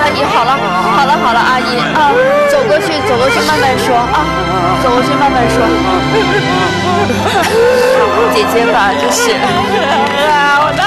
阿姨，好了，阿姨啊，走过去，慢慢说啊，走过去慢慢说。姐姐吧，就是啊，我的